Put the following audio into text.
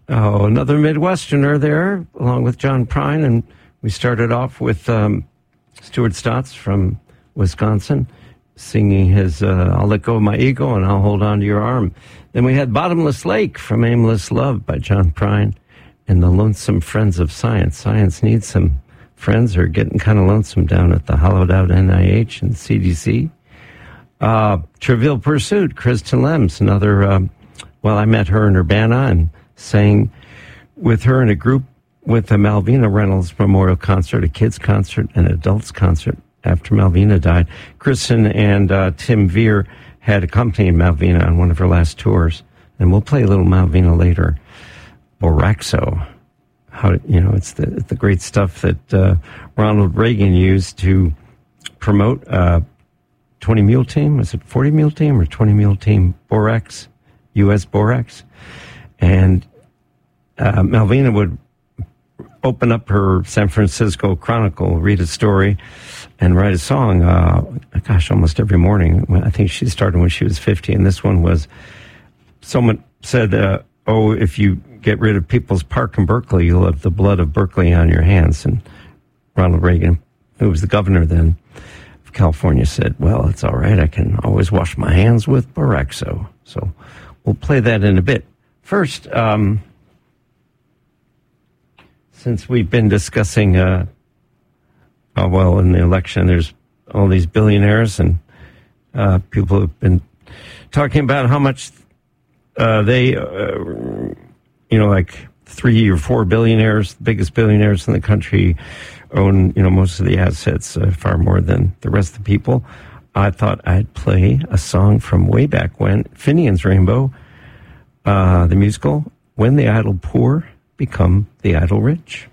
Oh, another Midwesterner there, along with John Prine. And we started off with Stuart Stotts from Wisconsin singing his I'll Let Go of My Ego and I'll Hold On to Your Arm. Then we had Bottomless Lake from Aimless Love by John Prine and the Lonesome Friends of Science. Science needs some friends who are getting kind of lonesome down at the hollowed out NIH and CDC. Trivial Pursuit, Kristen Lems, another, I met her in Urbana and sang with her in a group with the Malvina Reynolds Memorial Concert, a kids concert, and adults concert after Malvina died. Kristen and Tim Veer had accompanied Malvina on one of her last tours, and we'll play a little Malvina later. Boraxo, it's the great stuff that Ronald Reagan used to promote 20 Mule Team. Was it 40 Mule Team or 20 Mule Team Borax, U.S. Borax? And Malvina would open up her San Francisco Chronicle, read a story, and write a song, almost every morning. I think she started when she was 50, and this one was, someone said, if you get rid of People's Park in Berkeley, you'll have the blood of Berkeley on your hands. And Ronald Reagan, who was the governor then of California, said, well, it's all right, I can always wash my hands with Boraxo. So we'll play that in a bit. First, since we've been discussing, in the election, there's all these billionaires and people have been talking about how much they, like 3 or 4 billionaires, the biggest billionaires in the country, own, most of the assets, far more than the rest of the people. I thought I'd play a song from way back when, Finian's Rainbow, the musical, When the Idle Poor Become the Idle Rich.